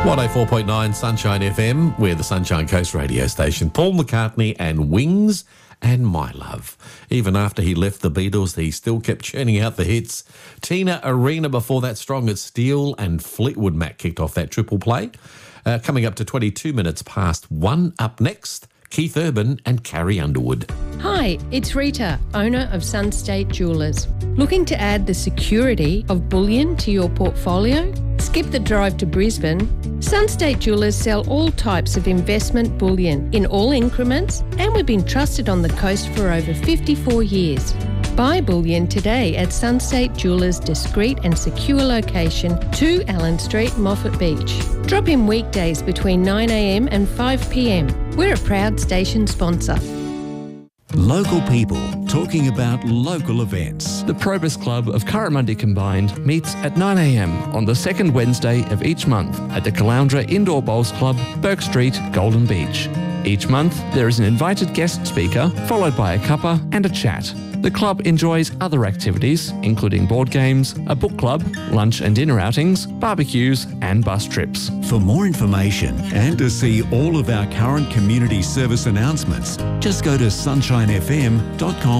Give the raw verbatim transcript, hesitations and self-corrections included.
one oh four point nine Sunshine F M, we're the Sunshine Coast radio station. Paul McCartney and Wings and My Love. Even after he left the Beatles, he still kept churning out the hits. Tina Arena before that, Strong as Steel, and Fleetwood Mac kicked off that triple play. Uh, coming up to twenty-two minutes past one. Up next, Keith Urban and Carrie Underwood. Hi, it's Rita, owner of Sunstate Jewellers. Looking to add the security of bullion to your portfolio? Skip the drive to Brisbane. Sunstate Jewellers sell all types of investment bullion in all increments, and we've been trusted on the coast for over fifty-four years. Buy bullion today at Sunstate Jewellers' discreet and secure location, two Allen Street, Moffat Beach. Drop in weekdays between nine a m and five p m. We're a proud station sponsor. Local people talking about local events. The Probus Club of Currimundi Combined meets at nine a m on the second Wednesday of each month at the Caloundra Indoor Bowls Club, Burke Street, Golden Beach. Each month, there is an invited guest speaker, followed by a cuppa and a chat. The club enjoys other activities, including board games, a book club, lunch and dinner outings, barbecues and bus trips. For more information and to see all of our current community service announcements, just go to sunshine f m dot com.